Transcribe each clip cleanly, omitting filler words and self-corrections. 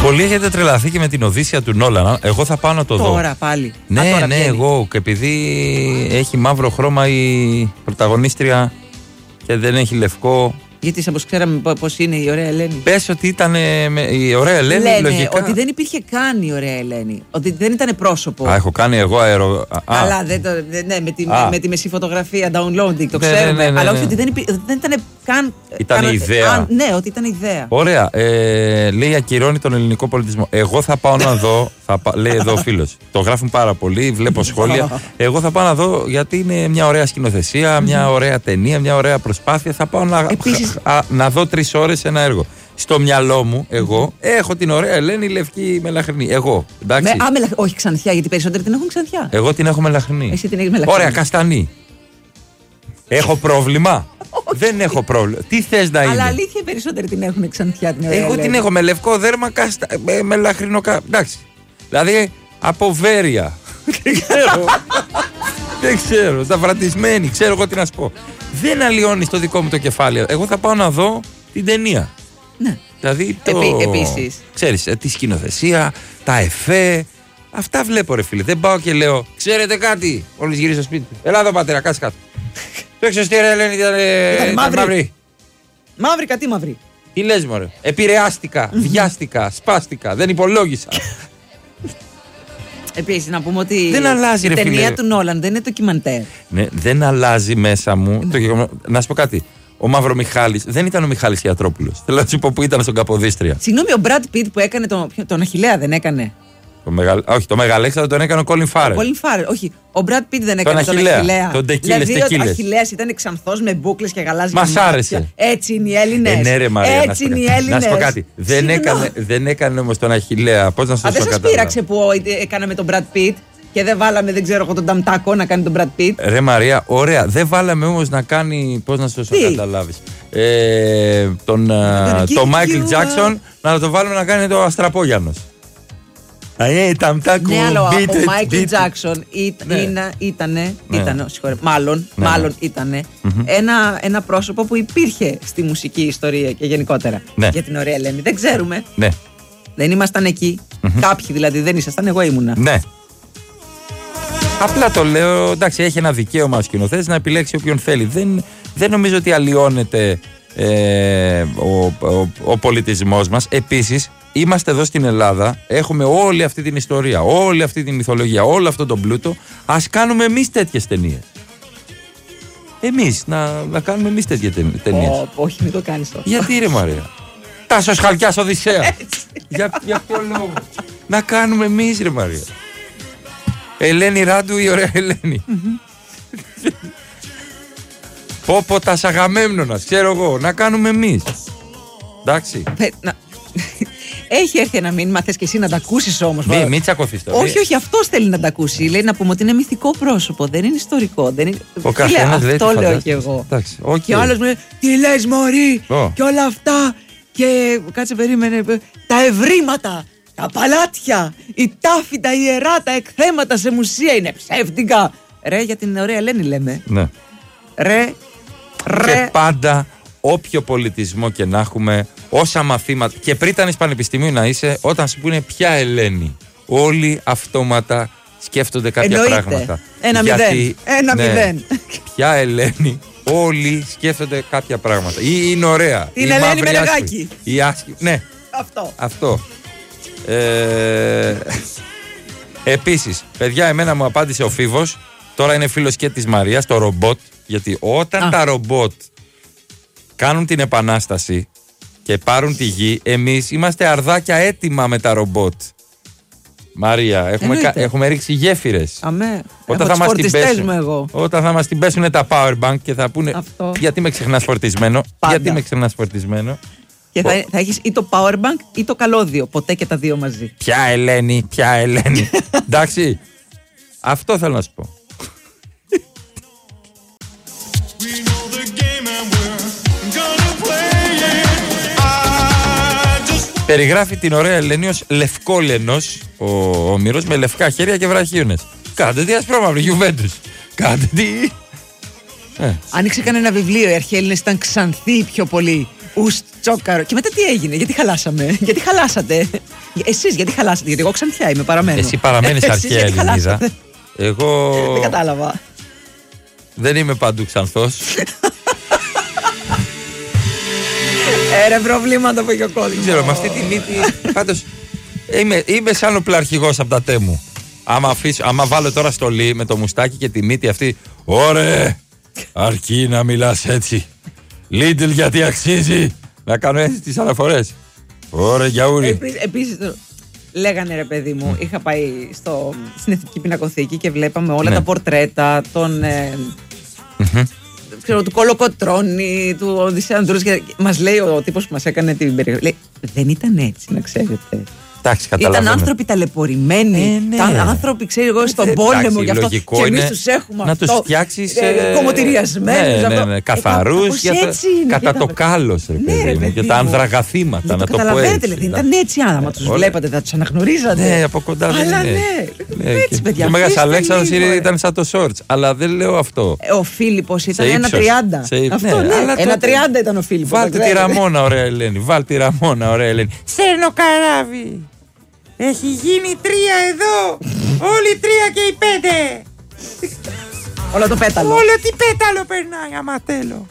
Πολλοί έχετε τρελαθεί και με την Οδύσσεια του Νόλαν. Εγώ θα πάω να το δω. Τώρα πάλι. Ναι, τώρα ναι, βγαίνει. εγώ. Και επειδή έχει μαύρο χρώμα η πρωταγωνίστρια και δεν έχει λευκό. Γιατί όπως ξέραμε πώς είναι η ωραία Ελένη. Πες ότι ήταν η ωραία Ελένη. Λένε λογικά. ότι δεν υπήρχε καν η ωραία Ελένη. Ότι δεν ήταν πρόσωπο. Α, έχω κάνει εγώ Αλλά με τη μεσή φωτογραφία downloading, το ξέρουμε. Ναι, αλλά όχι ότι δεν ήταν καν. Ήταν ιδέα. Ναι, ότι ήταν ιδέα. Ωραία. Λέει ακυρώνει τον ελληνικό πολιτισμό. Εγώ θα πάω να δω. Λέει εδώ ο φίλος. Το γράφουν πάρα πολύ, βλέπω σχόλια. Εγώ θα πάω να δω γιατί είναι μια ωραία σκηνοθεσία, μια ωραία ταινία, μια ωραία προσπάθεια. Θα πάω να δω 3 ώρες ένα έργο. Στο μυαλό μου, εγώ έχω την ωραία Ελένη λευκή μελαχρινή. Εγώ. Εντάξει. Όχι ξανθιά, γιατί περισσότεροι την έχουν ξανθιά. Εγώ την έχω μελαχρινή. Εσύ την έχεις μελαχρινή. Ωραία, καστανή. Έχω πρόβλημα. Δεν έχω πρόβλημα. Τι θες να είναι. Αλλά αλήθεια οι περισσότεροι την έχουν ξανθιά την ωραία Εγώ Ελένη. την έχω με λευκό δέρμα, μελαχρινό. Εντάξει. Δηλαδή από Βέρεια. Δεν ξέρω. Σταυρατισμένη. Ξέρω εγώ τι να σου πω. Δεν αλλοιώνει το δικό μου το κεφάλι. Εγώ θα πάω να δω την ταινία. Ναι. Δηλαδή Επίσης. Ξέρεις, τη σκηνοθεσία, τα εφέ. Αυτά βλέπω, ρε φίλε. Δεν πάω και λέω, ξέρετε κάτι. Όλοι γυρίζει στο σπίτι. Ελά εδώ, πατέρα, κάτσε κάτω. Το έξω στη ρε Ελένη ήταν μαύρη. Μαύρη, κάτι μαύρη. Τι λες, μωρέ. Επηρεάστηκα, βιάστηκα, σπάστηκα. Δεν υπολόγισα. Επίσης, να πούμε ότι Δεν αλλάζει, η ρε ταινία φίλε. του Νόλαν δεν είναι ντοκιμαντέρ. Ναι, δεν αλλάζει μέσα μου το γεγονός. Να σου πω κάτι. Ο Μαυρομιχάλης δεν ήταν ο Μιχάλης Ιατρόπουλος. Θέλω να σου πω που ήταν στον Καποδίστρια. Συγγνώμη, ο Μπραντ Πιτ που έκανε τον Αχιλλέα δεν έκανε. Όχι, το Μεγαλέξανδρο τον έκανε ο Κόλιν Φάρελ. Κόλιν Φάρελ, όχι. Ο Μπραντ Πιτ δεν έκανε τον Αχιλλέα. Τον Τεκίλες, δηλαδή ο Αχιλλέας ήταν ξανθός με μπούκλες και γαλάζια. Μας άρεσε. Έτσι είναι οι Έλληνες. Ναι, ρε Μαρία, έτσι είναι οι Έλληνες. Να σου πω κάτι. Δεν έκανε όμως τον Αχιλλέα. Πώς να σου το δεν σας πείραξε που έκαναμε τον Μπραντ Πιτ και δεν βάλαμε, δεν ξέρω εγώ, τον Ταμτάκο να κάνει τον Μπραντ Πιτ. Ρε Μαρία, ωραία. Δεν βάλαμε όμως να κάνει. Πώς να σου το καταλάβεις. Το Μάικλ Τζάκσον να το βάλουμε να κάνει το Αστραπόγιανος. Ναι, αλλά ο Μάικλ Τζάκσον μάλλον ήταν ένα πρόσωπο που υπήρχε στη μουσική ιστορία και γενικότερα για την ωραία Ελένη. Δεν ξέρουμε. Ναι. Δεν ήμασταν εκεί. Κάποιοι δηλαδή δεν ήσασταν, εγώ ήμουνα. Ναι. Απλά το λέω, εντάξει, έχει ένα δικαίωμα ο σκηνοθέτης να επιλέξει όποιον θέλει. Δεν νομίζω ότι αλλοιώνεται ο πολιτισμός μας. Επίσης, είμαστε εδώ στην Ελλάδα, έχουμε όλη αυτή την ιστορία, όλη αυτή την μυθολογία, όλο αυτό τον πλούτο. Ας κάνουμε εμείς τέτοιες ταινίες. Εμείς, να κάνουμε εμείς τέτοιες ταινίες. Όχι, μην το κάνεις αυτό. Γιατί ρε Μαρία. Τάσος Χαλκιάς Οδυσσέας. Για ποιο λόγο. Να κάνουμε εμείς ρε Μαρία. Ελένη Ράντου, η ωραία Ελένη. Πόπο τα Αγαμέμνονας, ξέρω εγώ, να κάνουμε εμείς. Εντάξει. Έχει έρθει ένα μήνυμα, θες και εσύ να τα ακούσεις όμως. Μην τσακωθείς τώρα. Όχι, αυτός θέλει να τα ακούσει. Λέει να πούμε ότι είναι μυθικό πρόσωπο, δεν είναι ιστορικό. Ο καθένας λέει. Αυτό λέω και εγώ. Okay. Και ο άλλος μου λέει, τι λες μωρή, και όλα αυτά. Και κάτσε περίμενε, τα ευρήματα, τα παλάτια, η τάφη, τα ιερά, τα εκθέματα σε μουσεία είναι ψεύτικα. Ρε, για την ωραία Ελένη λέμε. Ναι. Ρε. Και πάντα όποιο πολιτισμό και να έχουμε, όσα μαθήματα. Και πρίτανης πανεπιστημίου να είσαι, όταν σου πούνε ποια Ελένη, όλοι αυτόματα σκέφτονται κάποια πράγματα. 1-0. Ποια Ελένη, όλοι σκέφτονται κάποια πράγματα. Ή είναι ωραία. Την Ελένη Μελεγάκη. Ναι. Αυτό. Επίσης, παιδιά, εμένα μου απάντησε ο Φίβος. Τώρα είναι φίλος και της Μαρίας, το ρομπότ. Γιατί όταν τα ρομπότ κάνουν την επανάσταση και πάρουν τη γη, εμείς είμαστε αρδάκια έτοιμα με τα ρομπότ. Μαρία, έχουμε ρίξει γέφυρες. Αμέ. Όταν θα μας την πέσουν τα power bank και θα πούνε γιατί με ξεχνάς φορτισμένο. Γιατί με ξεχνάς φορτισμένο. Και θα έχεις ή το power bank ή το καλώδιο. Ποτέ και τα δύο μαζί. Ποια Ελένη. Εντάξει. Αυτό θέλω να σου πω. Περιγράφει την ωραία Ελένη ως λευκόλενος ο Όμηρος με λευκά χέρια και βραχίονες. Κάντε τι ασπρόμαυρη Γιουβέντους. Κάντε τι. Άνοιξε κανένα βιβλίο, οι αρχαίοι Έλληνες ήταν ξανθοί πιο πολύ. Τσόκαρο. Και μετά τι έγινε, γιατί χαλάσαμε, γιατί χαλάσατε. Εσείς γιατί χαλάσατε, γιατί εγώ Ξανθιά είμαι, παραμένω. Εσύ παραμένεις αρχαία Ελληνίδα. Εγώ. Δεν κατάλαβα. Δεν είμαι παντού Ξανθός. Ρε προβλήματα που έχει ο κόσμος. Δεν ξέρω, με αυτή τη μύτη. Πάντως είμαι σαν ο πλαρχηγός από τα Τέμου. Άμα βάλω τώρα στολή με το μουστάκι και τη μύτη αυτή. Ωρε! Αρκεί να μιλάς έτσι. Λίτλ γιατί αξίζει. Να κάνω έτσι τις αναφορές. Ωρε γιαούρι. Επίσης, λέγανε ρε παιδί μου, είχα πάει στην Εθνική Πινακοθήκη και βλέπαμε όλα τα πορτρέτα των. Ξέρω, του Κολοκοτρώνη, του Οδυσσέα Ανδρούς. Μας λέει ο τύπος που μας έκανε την περιγραφή. Λέει, δεν ήταν έτσι, να ξέρετε. Εντάξει, ήταν άνθρωποι ταλαιπωρημένοι. Άνθρωποι, ξέρω εγώ, στον πόλεμο γι' αυτό. Και εμείς τους έχουμε να τους φτιάξεις κομμωτηριασμένους. Καθαρούς κατά το κάλος, ρε παιδί μου. Και τα ανδραγαθήματα, να το πω έτσι. Δεν ήταν έτσι, άμα τους βλέπατε, θα τους αναγνωρίζατε. Ναι, από κοντά δεν είναι. Έτσι, παιδιά. Ο Μέγας Αλέξανδρος ήταν σαν το Σόρτς, αλλά δεν λέω αυτό. Ο Φίλιππος ήταν 1,30. Αυτό, 1,30 ήταν ο Φίλιππος. Βάλτε τη Ραμόνα, ωραία Ελένη. Βάλτε τη Ραμόνα, ωραία Ελένη. Σέρνο καράβι. Έχει γίνει 3 εδώ. Όλοι 3 και οι 5. Όλο το πέταλο. Όλο τι πέταλο περνάει, άμα θέλω.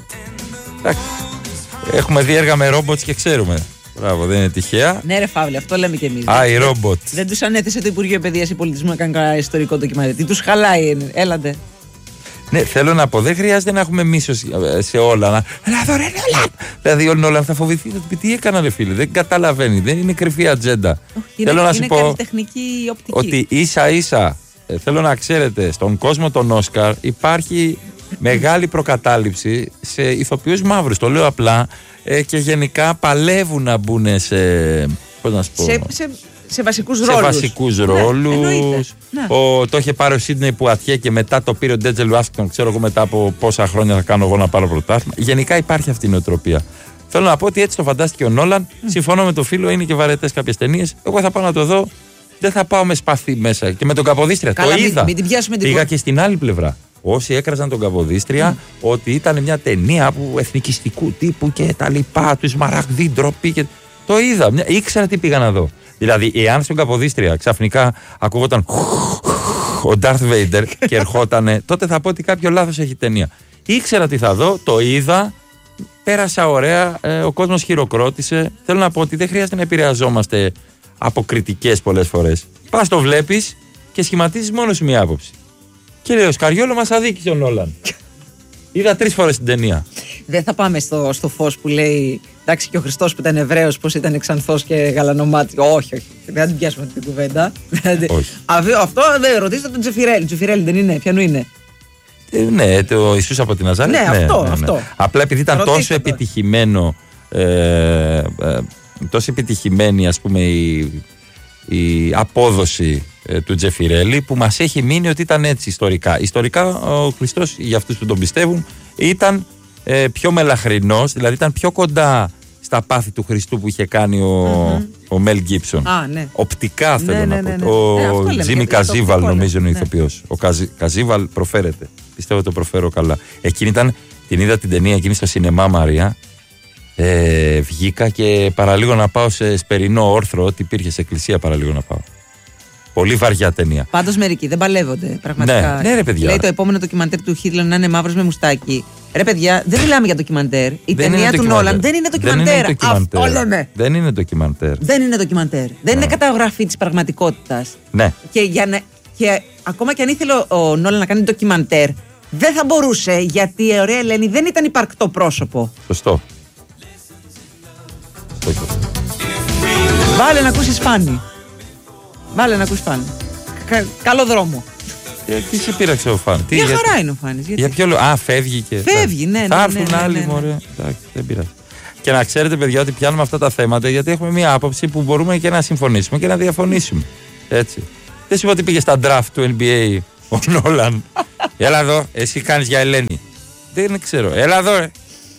Έχουμε δει έργα με ρόμποτς και ξέρουμε. Μπράβο, δεν είναι τυχαία. Ναι, ρε Φαύλη, αυτό λέμε κι εμείς. Α, οι ρόμποτ. Δεν τους ανέθεσε το Υπουργείο Παιδείας ή Πολιτισμού να κάνουν κανένα ιστορικό ντοκιμαντέρ. Τι τους χαλάει, έλατε. Ναι, θέλω να πω, δεν χρειάζεται να έχουμε μίσος σε όλα. Έλα εδώ, ρε Νόλαν. Δηλαδή, ο Νόλαν θα φοβηθεί, θα του πει τι έκανα, ρε φίλε. Δεν καταλαβαίνει, δεν είναι κρυφή ατζέντα. Θέλω να σου πω οπτική. Ότι ίσα-ίσα θέλω να ξέρετε, στον κόσμο των Όσκαρ υπάρχει μεγάλη προκατάληψη σε ηθοποιούς μαύρους. Το λέω απλά και γενικά παλεύουν να μπουν σε. Πώς να σου πω. Σε βασικούς ρόλους. Το είχε πάρει ο Σίδνεϊ Πουατιέ και μετά το πήρε ο Ντέτζελ Ουάσιγκτον. Ξέρω εγώ μετά από πόσα χρόνια θα κάνω εγώ να πάρω πρωτάθλημα. Γενικά υπάρχει αυτή η νοοτροπία. Θέλω να πω ότι έτσι το φαντάστηκε ο Νόλαν. Συμφωνώ με το φίλο, είναι και βαρετές κάποιες ταινίες. Εγώ θα πάω να το δω. Δεν θα πάω με σπαθί μέσα. Και με τον Καποδίστρια. Καλά, το είδα. Πήγα και στην άλλη πλευρά. Όσοι έκραζαν τον Καποδίστρια, ότι ήταν μια ταινία που εθνικιστικού τύπου και τα λοιπά, του Σμαραγδί, ντροπή. Και... Το είδα. Ήξερα τι πήγα να δω. Δηλαδή, εάν στον Καποδίστρια ξαφνικά ακούγονταν ο Ντάρθ Βέιντερ και ερχότανε, τότε θα πω ότι κάποιο λάθος έχει ταινία. Ήξερα τι θα δω, το είδα, πέρασα ωραία, ο κόσμος χειροκρότησε. Θέλω να πω ότι δεν χρειάζεται να επηρεαζόμαστε από κριτικές πολλές φορές. Πας το βλέπεις και σχηματίζεις μόνο σου μία άποψη. Και λέει, ο Σκαριόλο μας αδίκησε ο Νόλαν. Είδα 3 φορές την ταινία. Δεν θα πάμε στο φως που λέει, εντάξει, και ο Χριστός που ήταν Εβραίος, πώς ήταν Ξανθός και γαλανομάτι. Όχι. Δεν θα την πιάσουμε αυτή την κουβέντα. Αυτό δεν ρωτήσετε τον Τζεφιρέλη. Τζεφιρέλη δεν είναι, ποιανού είναι. Ναι, το Ιησούς από την Ναζάρετ. Ναι, αυτό. Απλά επειδή ήταν τόσο επιτυχημένο, τόσο επιτυχημένη, ας πούμε, η απόδοση του Τζεφιρέλη, που μας έχει μείνει ότι ήταν έτσι ιστορικά. Ιστορικά ο Χριστός, για αυτούς που τον πιστεύουν, ήταν πιο μελαχρινός, δηλαδή ήταν πιο κοντά στα πάθη του Χριστού που είχε κάνει ο Μελ Γκίψον. Ναι. Οπτικά θέλω να πω. Ο Τζίμι Καζίβαλ νομίζω είναι ο ηθοποιός. Ο Καζίβαλ προφέρεται. Πιστεύω το προφέρω καλά. Εκείνη την είδα την ταινία εκείνη στο Σινεμά Μαρία. Βγήκα και παραλίγο να πάω σε σπερινό όρθρο, ό,τι υπήρχε σε εκκλησία παραλίγο να πάω. Πολύ βαριά ταινία. Πάντως μερικοί δεν παλεύονται πραγματικά. Ναι, ρε παιδιά. Λέει το επόμενο ντοκιμαντέρ του Χίτλερ να είναι μαύρος με μουστάκι. Ρε παιδιά, δεν μιλάμε για ντοκιμαντέρ. Η ταινία του Νόλαν δεν είναι ντοκιμαντέρ. Αυτό λέμε. Δεν είναι ντοκιμαντέρ. Δεν είναι ντοκιμαντέρ. Δεν είναι καταγραφή της πραγματικότητας. Ναι. Και ακόμα και αν ήθελε ο Νόλαν να κάνει ντοκιμαντέρ, δεν θα μπορούσε, γιατί η ωραία Ελένη δεν ήταν υπαρκτό πρόσωπο. Σωστό. Βάλε να ακούσεις Φάνη. Καλό δρόμο. Τι σε πείραξε ο Φάνη. Μια χαρά είναι ο Φάνης. Για ποιο λόγο. Φεύγει και. Φεύγει, ναι. Θα έρθουν άλλοι, μωρέ. Δεν πειράζει. Και να ξέρετε, παιδιά, ότι πιάνουμε αυτά τα θέματα γιατί έχουμε μια άποψη που μπορούμε και να συμφωνήσουμε και να διαφωνήσουμε. Έτσι. Δεν σου είπα ότι πήγε στα draft του NBA ο Νόλαν. Έλα εδώ, εσύ κάνεις για Ελένη. Δεν ξέρω. Έλα εδώ, ρε.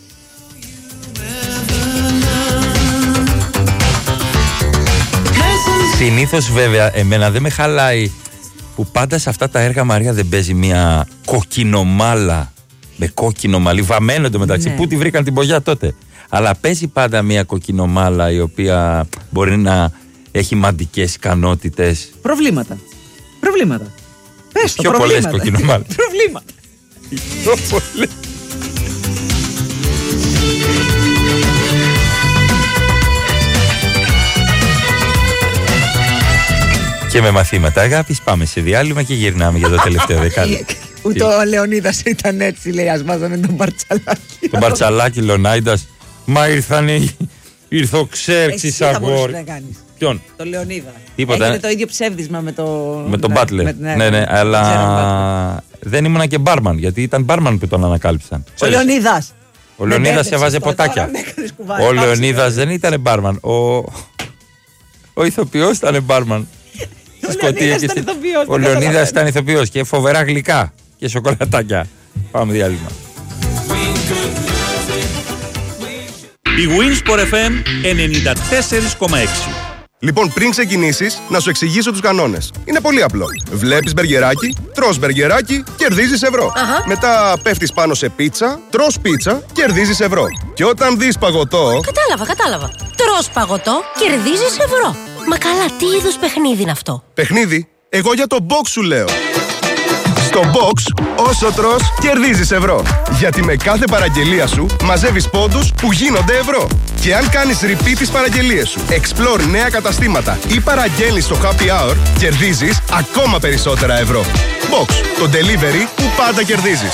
Συνήθως βέβαια εμένα δεν με χαλάει που πάντα σε αυτά τα έργα, Μαρία, δεν παίζει μια κοκκινομάλα με κόκκινο μαλλί, βαμμένο εντωμεταξύ. Πού τη βρήκαν την πογιά τότε. Αλλά παίζει πάντα μια κοκκινομάλα η οποία μπορεί να έχει μαντικές ικανότητες. Προβλήματα. Πες το, Πιο πολλές κοκκινομάλες. Προβλήματα. Πιο πολλές. Και με μαθήματα αγάπης πάμε σε διάλειμμα και γυρνάμε για το τελευταίο δεκάλεπτο. Ούτε ο Λεωνίδας ήταν έτσι, λέει, ας βάζανε τον Μπαρτσαλάκη. Τον Μπαρτσαλάκη, Λεωνάιντας. Μα ήρθε ο Ξέρξης αγόρι. να κάνεις. Ποιον? Το Λεωνίδα. Τίποτα. Έγινε το ίδιο ψεύδισμα με τον Μπάτλερ. Ναι, αλλά δεν ήμουνα και μπάρμαν, γιατί ήταν μπάρμαν που τον ανακάλυψαν. Ο Λεωνίδας. Ο Λεωνίδας έβαζε ποτάκια. Ο Λεωνίδας δεν ήταν μπάρμαν. Ο ηθοποιός ήταν μπάρμαν. Ο Λεωνίδας ήταν ηθοποιός και φοβερά γλυκά και σοκολατάκια. Πάμε διάλειμμα. Η Winsport FM 94,6. Λοιπόν, πριν ξεκινήσεις, να σου εξηγήσω τους κανόνες. Είναι πολύ απλό. Βλέπεις μπεργεράκι, τρως μπεργεράκι, κερδίζεις ευρώ. Μετά πέφτεις πάνω σε πίτσα, τρως πίτσα, κερδίζεις ευρώ. Και όταν δεις παγωτό... Κατάλαβα. Τρως παγωτό, κερδίζεις ευρώ. Μα καλά, τι είδους παιχνίδι είναι αυτό? Παιχνίδι? Εγώ για το box σου λέω. Στο box, όσο τρως, κερδίζεις ευρώ. Γιατί με κάθε παραγγελία σου μαζεύεις πόντους που γίνονται ευρώ. Και αν κάνεις repeat τις παραγγελίες σου, explore νέα καταστήματα ή παραγγέλνεις στο happy hour, κερδίζεις ακόμα περισσότερα ευρώ. Box, το delivery που πάντα κερδίζεις.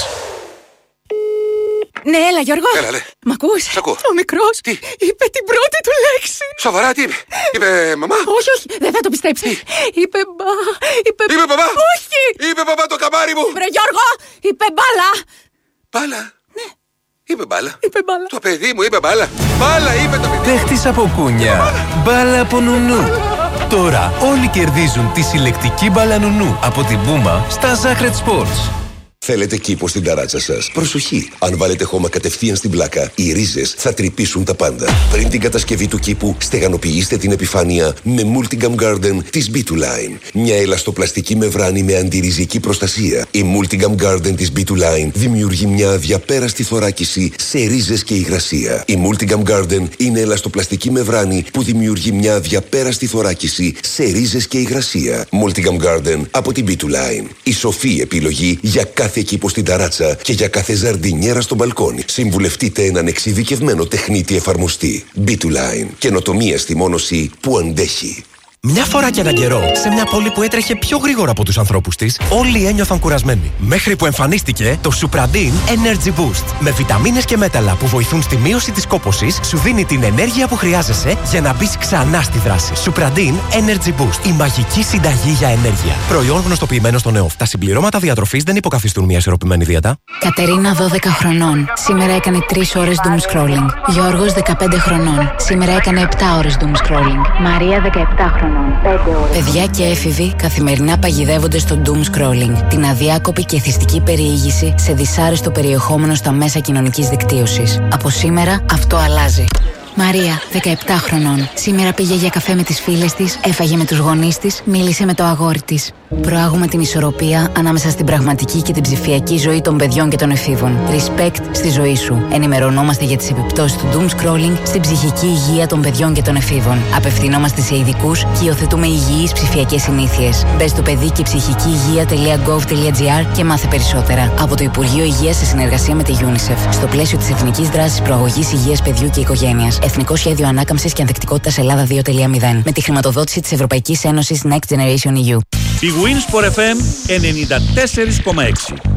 Ναι, έλα Γιώργο. Έλα, λέ. Μ' ακούς? Σ' ακούω. Ο μικρός Τι? είπε την πρώτη του λέξη. Σοβαρά, τι είπε? Είπε μαμά? Όχι, δεν θα το πιστέψεις. Είπε Είπε μπαμπά? Όχι. Είπε μπαμπά το καμάρι μου? Βρε Γιώργο, είπε μπάλα. Μπάλα? Ναι. Είπε μπάλα? Είπε μπάλα. Το παιδί μου είπε μπάλα. Μπάλα είπε το παιδί. Παίχτης από κούνια. Μπάλα από νουνού. Τώρα όλοι κερδίζουν τη συλλεκτική μπάλα νουνού από την Πούμα στα Zacred Sports. Θέλετε κήπο στην ταράτσα σας? Προσοχή! Αν βάλετε χώμα κατευθείαν στην πλάκα, οι ρίζες θα τρυπήσουν τα πάντα. Πριν την κατασκευή του κήπου, στεγανοποιήστε την επιφάνεια με Multigam Garden της B2Line. Μια ελαστοπλαστική μεμβράνη με αντιριζική προστασία. Η Multigam Garden της B2Line δημιουργεί μια αδιαπέραστη θωράκιση σε ρίζες και υγρασία. Η Multigam Garden είναι ελαστοπλαστική μεμβράνη που δημιουργεί μια αδιαπέραστη θωράκιση σε ρίζες και υγρασία. Multigam Garden από την B2Line. Η σοφή επιλογή για κάθε κήπο στην ταράτσα και για κάθε ζαρντινιέρα στο μπαλκόνι. Συμβουλευτείτε έναν εξειδικευμένο τεχνίτη εφαρμοστή. B2Line. Καινοτομία στη μόνωση που αντέχει. Μια φορά και έναν καιρό, σε μια πόλη που έτρεχε πιο γρήγορα από τους ανθρώπους της, όλοι ένιωθαν κουρασμένοι. Μέχρι που εμφανίστηκε το Supradin Energy Boost. Με βιταμίνες και μέταλλα που βοηθούν στη μείωση της κόπωσης, σου δίνει την ενέργεια που χρειάζεσαι για να μπεις ξανά στη δράση. Supradin Energy Boost. Η μαγική συνταγή για ενέργεια. Προϊόν γνωστοποιημένο στο ΕΟΦ. Τα συμπληρώματα διατροφής δεν υποκαθιστούν μια ισορροπημένη δίαιτα. Κατερίνα, 12 χρονών. Σήμερα έκανε 3 ώρες doom scrolling. Γιώργος, 15 χρονών. Σήμερα έκανε 7 ώρες doom scrolling. Μαρία, 17 χρονών. Παιδιά και έφηβοι καθημερινά παγιδεύονται στο doom scrolling, την αδιάκοπη και εθιστική περιήγηση σε δυσάρεστο περιεχόμενο στα μέσα κοινωνικής δικτύωσης. Από σήμερα αυτό αλλάζει. Μαρία, 17 χρονών. Σήμερα πήγε για καφέ με τις φίλες της, έφαγε με τους γονείς της, μίλησε με το αγόρι της. Προάγουμε την ισορροπία ανάμεσα στην πραγματική και την ψηφιακή ζωή των παιδιών και των εφήβων. Respect στη ζωή σου. Ενημερωνόμαστε για τις επιπτώσεις του doom scrolling στην ψυχική υγεία των παιδιών και των εφήβων. Απευθυνόμαστε σε ειδικούς και υιοθετούμε υγιείς ψηφιακές συνήθειες. Μπες στο παιδί και ψυχική υγεία.gov.gr και μάθε περισσότερα. Από το Υπουργείο Υγείας σε συνεργασία με τη UNICEF. Στο πλαίσιο της Εθνικής Δράσης Προαγωγής Υγείας Παιδιού και Οικογένειας. Εθνικό Σχέδιο Ανάκαμψης και Ανθεκτικότητας Ελλάδα 2.0. Με τη χρηματοδότηση της Ευρωπαϊκής Ένωσης Next Generation EU. Η Winsport FM 94,6.